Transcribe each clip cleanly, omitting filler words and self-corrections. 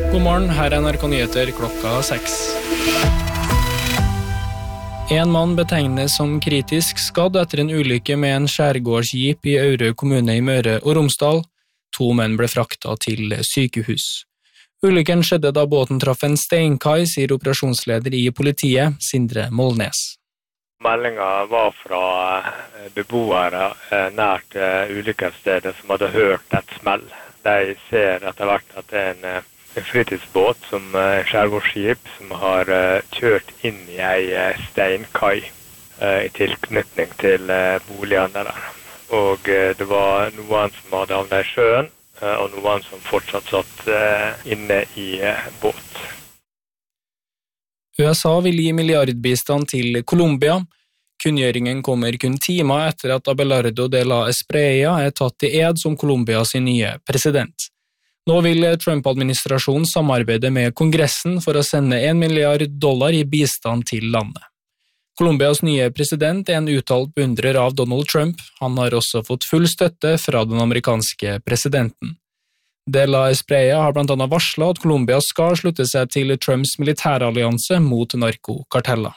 God morgen, her NRK Nyheter klokka 6. En mann betegnes som kritisk skadd etter en ulykke med en skjærgårdsjeep i Aure kommune i Møre og Romsdal. 2 menn ble fraktet til sykehus. Ulykken skjedde da båten traff en steinkai, sier operasjonsleder i politiet, Sindre Molnes. Meldingen var fra beboere nært ulykkesstedet som hadde hørt et smell. De ser etter hvert at det er en fritidsbåt, som skjærgårdsskip, som har kjørt inn i en steinkai i tilknytning til boligene der. Og det var noen som hadde havnet i sjøen, og noen som fortsatt satt inne i båt. USA vil gi milliardbistand til Colombia. Kunngjøringen kommer kun timer etter at Abelardo de la Espriella er tatt i ed som Colombias nye president. Nå vil Trump-administrasjonen samarbeide med Kongressen for å sende $1 milliard i bistand til landet. Colombias nye president er en uttalt beundrer av Donald Trump. Han har også fått full støtte fra den amerikanske presidenten. De la Espriella har blant annet varslet at Colombia skal slutte seg til Trumps militærallianse mot narkokarteller.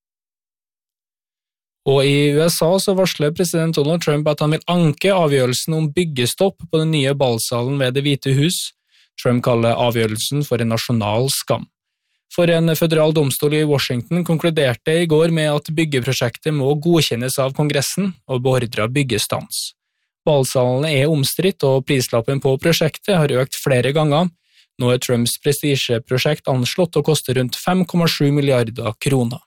Og i USA så varsler president Donald Trump at han vil anke avgjørelsen om byggestopp på den nye ballsalen ved Det hvite hus. Trump kaller avgjørelsen for en nasjonal skam. For en føderal domstol i Washington konkluderte i går med at byggeprosjektet må godkjennes av Kongressen og beordrer byggestans. Ballsalene er omstridt, og prislappen på prosjektet har økt flere ganger. Nå er Trumps prestisjeprosjekt anslått å koste rundt 5,7 milliarder kroner.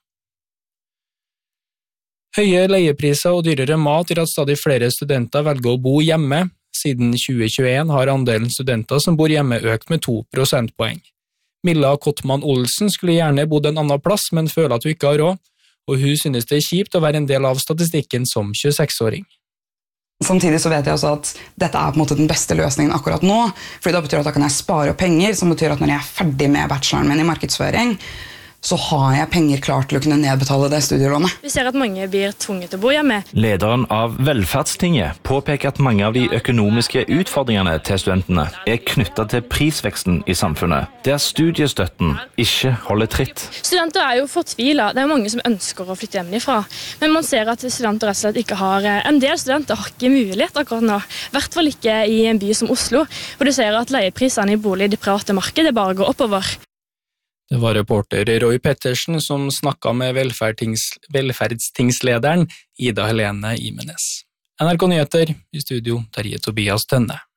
Høye leiepriser og dyrere mat gjør at stadig flere studenter velger å bo hjemme. Siden 2021 har andelen studenter som bor hjemme økt med 2 prosentpoeng. Milla Kottmann Olsen skulle gjerne bodd en annen plass, men føler at hun ikke har råd, og hun synes det er kjipt å være en del av statistikken som 26-åring. Samtidig så vet jeg også at dette er på en måte den beste løsningen akkurat nå, fordi det betyr at da kan jeg spare penger, som betyr at når jeg er ferdig med bacheloren min i markedsføring, så har jeg penger klart til å kunne nedbetale det studielånet. Vi ser at mange blir tvunget til å bo hjemme. Lederen av Velferdstinget påpeker at mange av de økonomiske utfordringene til studentene er knyttet til prisveksten i samfunnet, der studiestøtten ikke holder tritt. Studenter er jo fortvilet. Det er mange som ønsker å flytte hjemmefra. Men man ser at studenter rett og slett ikke har, en del studenter har ikke mulighet akkurat nå. I hvert fall ikke i en by som Oslo, hvor du ser at leieprisene i bolig i det private markedet bare går oppover. Det var reporter Roy Pettersen som snakket med velferdstingslederen Ida Helene Imenes. NRK Nyheter, i studio Terje Tobias Tønne.